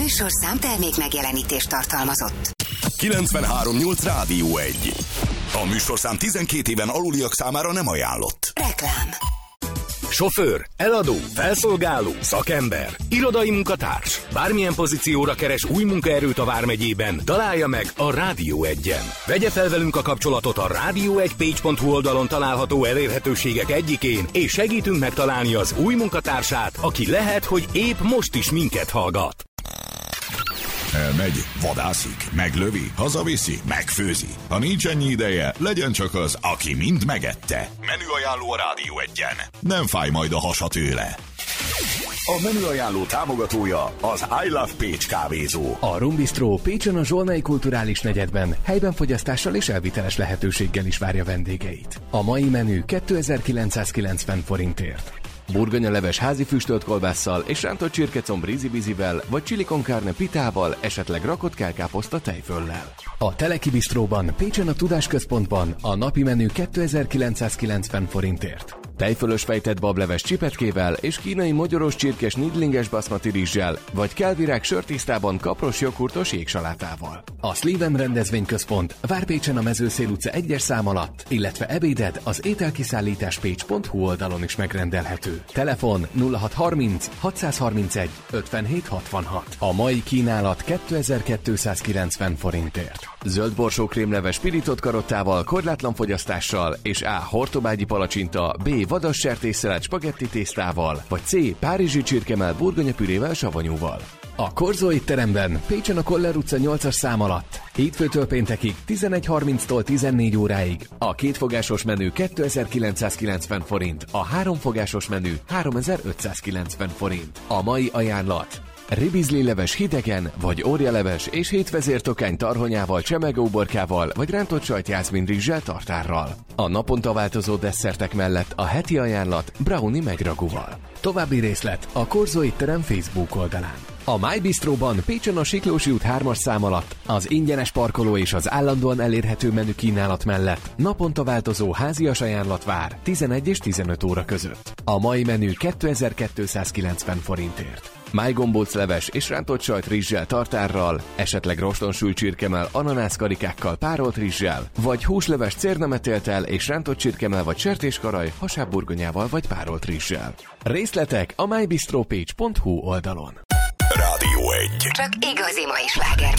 műsorszám termék megjelenítést tartalmazott. 93.8 Rádió 1. A műsorszám 12 éven aluliak számára nem ajánlott. Reklám. Sofőr, eladó, felszolgáló, szakember, irodai munkatárs. Bármilyen pozícióra keres új munkaerőt a Vármegyében, találja meg a Rádió 1-en. Vegye fel velünk a kapcsolatot a radio1page.hu oldalon található elérhetőségek egyikén, és segítünk megtalálni az új munkatársát, aki lehet, hogy épp most is minket hallgat. Elmegy, vadászik, meglövi, hazaviszi, megfőzi. Ha nincs ennyi ideje, legyen csak az, aki mind megette. Menüajánló a Rádió 1-en. Nem fáj majd a hasa tőle. A menüajánló támogatója az I Love Pécs kávézó. A Rum Bistro Pécsen a Zsolnai Kulturális Negyedben helyben fogyasztással és elviteles lehetőséggel is várja vendégeit. A mai menü 2990 forintért. Burgonyaleves házi füstölt kolbásszal és rántott csirkecomb rízibizivel, vagy chili con carne pitával, esetleg rakott kelkáposzta tejföllel. A Teleki Bistróban Pécsen a Tudásközpontban a napi menü 2990 forintért. Tejfölös fejtett bableves csipetkével és kínai mogyoros csirkes nidlinges baszmati rizssel, vagy kelvirág sörtisztában kapros joghurtos jégsalátával. A Sleven rendezvényközpont Várpécsen a Mezőszél utca 1-es szám alatt, illetve ebéded az ételkiszállításpécs.hu oldalon is megrendelhető. Telefon 0630 631 57 66. A mai kínálat 2290 forintért. Zöld borsó krémleves pirított karottával, korlátlan fogyasztással, és A. hortobágyi palacsinta, B. vadas sertésszelet spagetti tésztával, vagy C. párizsi csirkemell burgonyapürével savanyúval. A Korzó étteremben Pécsen a Koller utca 8-as szám alatt hétfőtől péntekig 11:30-tól 14 óráig a kétfogásos menü 2990 forint, a háromfogásos menü 3590 forint. A mai ajánlat: ribizli leves hidegen, vagy órialeves és hétvezértokány tarhonyával, csemegóborkával, vagy rántott sajt jászminrizssel tartárral. A naponta változó desszertek mellett a heti ajánlat brownie megragúval. További részlet a Korzó étterem Facebook oldalán. A My Bistróban Pécsen a Siklósi út 3-as szám alatt az ingyenes parkoló és az állandóan elérhető menü kínálat mellett naponta változó házias ajánlat vár 11 és 15 óra között. A mai menü 2290 forintért. Májgombócleves és rántott sajt rizssel tartárral, esetleg rostonsült csirkemell ananászkarikákkal párolt rizssel, vagy húsleves cérnametéltel és rántott csirkemell vagy sertéskaraj hasábburgonyával vagy párolt rizssel. Részletek a mybistropage.hu oldalon. Rádió 1. Csak igazi mai sláger.